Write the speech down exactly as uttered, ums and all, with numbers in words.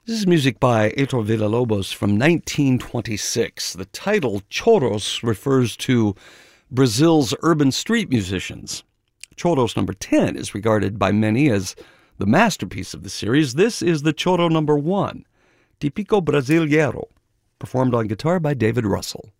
This is music by Heitor Villa-Lobos from nineteen twenty-six. The title, Choros, refers to Brazil's urban street musicians. Choros number ten is regarded by many as the masterpiece of the series. This is the Choro number one, Típico Brasileiro, performed on guitar by David Russell.